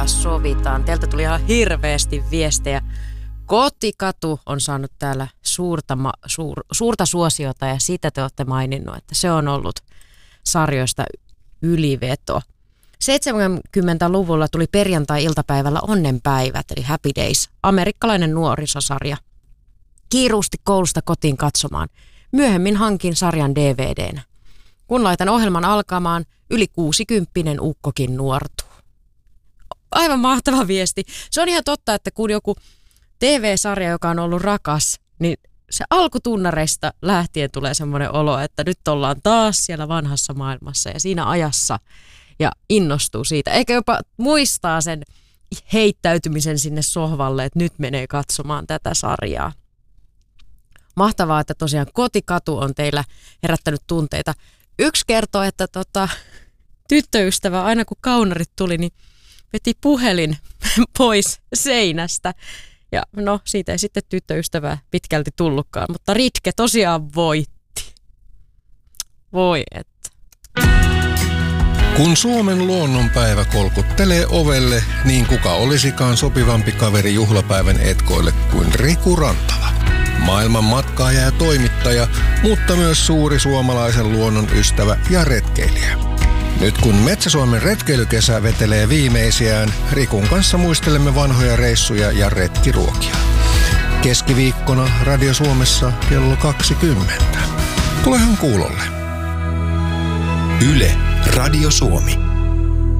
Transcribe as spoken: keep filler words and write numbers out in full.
taas sovitaan. Teiltä tuli ihan hirveästi viestejä. Kotikatu on saanut täällä suurta, suur, suurta suosiota ja siitä te olette maininnut, että se on ollut sarjoista yliveto. seitsemänkymmentäluvulla tuli perjantai-iltapäivällä Onnenpäivät, eli Happy Days, amerikkalainen nuorisosarja. Kiiruusti koulusta kotiin katsomaan. Myöhemmin hankin sarjan D V D:nä. Kun laitan ohjelman alkamaan, yli kuusikymppinen ukkokin nuortuu. Aivan mahtava viesti. Se on ihan totta, että kun joku T V-sarja, joka on ollut rakas, niin se alkutunnareista lähtien tulee semmoinen olo, että nyt ollaan taas siellä vanhassa maailmassa ja siinä ajassa ja innostuu siitä. Eikä jopa muistaa sen heittäytymisen sinne sohvalle, että nyt menee katsomaan tätä sarjaa. Mahtavaa, että tosiaan Kotikatu on teillä herättänyt tunteita. Yksi kertoo, että tota, tyttöystävä aina kun kaunarit tuli, niin veti puhelin pois seinästä. Ja no, siitä ei sitten tyttöystävää pitkälti tullutkaan, mutta Ritke tosiaan voitti. Voi että. Kun Suomen luonnonpäivä kolkuttelee ovelle, niin kuka olisikaan sopivampi kaveri juhlapäivän etkoille kuin Riku Rantala. Maailman matkaaja ja toimittaja, mutta myös suuri suomalaisen luonnon ystävä ja retkeilijä. Nyt kun Metsä-Suomen retkeilykesä vetelee viimeisiään, Rikun kanssa muistelemme vanhoja reissuja ja retkiruokia. Keskiviikkona Radio Suomessa kello kaksikymmentä. Tulehan kuulolle. Yle, Radio Suomi.